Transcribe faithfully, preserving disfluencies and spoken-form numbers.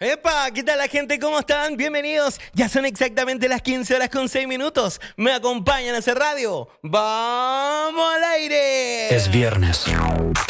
¡Epa! ¿Qué tal la gente? ¿Cómo están? Bienvenidos. Ya son exactamente las quince horas con seis minutos. ¿Me acompañan a hacer radio? ¡Vamos al aire! Es viernes.